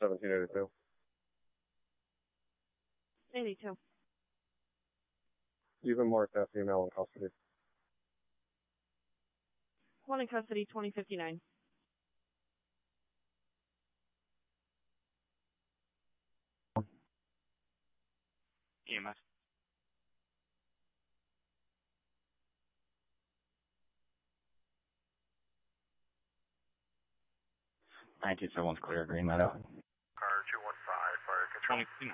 1782. 82. Even more theft female in custody. One in custody, 2059. EMS. One's clear, Green Meadow. Car 215, fire control. 20.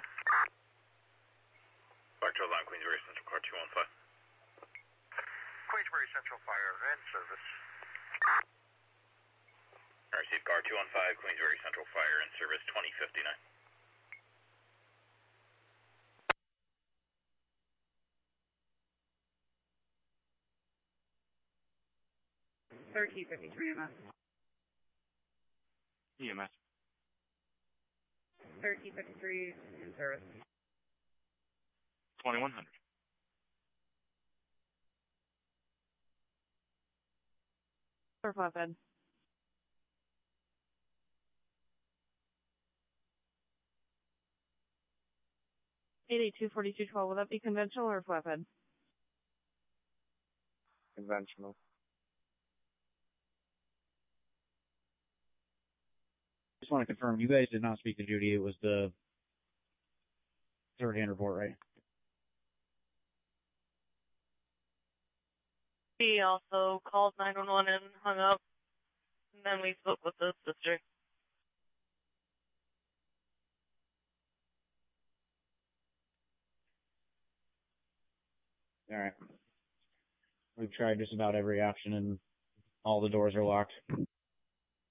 Fire control line, Queensbury Central, car 215. Queensbury Central Fire and service. Received car 215, Queensbury Central Fire and service 2059. 1353 EMS. EMS. 1353 in service. 2100. Or flatbed. Eight 4212. Will that be conventional or flatbed? Conventional. Just want to confirm, you guys did not speak to Judy. It was the third-hand report, right? He also called 911 and hung up, and then we spoke with the sister. All right. We've tried just about every option, and all the doors are locked.